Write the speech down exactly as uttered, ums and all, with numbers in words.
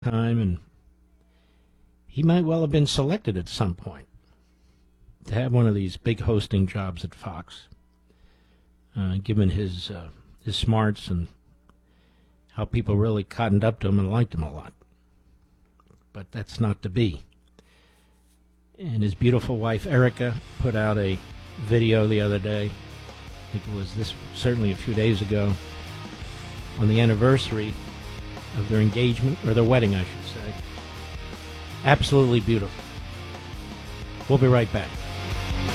time, and he might well have been selected at some point to have one of these big hosting jobs at Fox, uh, given his uh, his smarts and how people really cottoned up to him and liked him a lot. But that's not to be. And his beautiful wife Erica put out a video the other day. I think it was this certainly a few days ago, on the anniversary of their engagement, or their wedding, I should say. Absolutely beautiful. We'll be right back.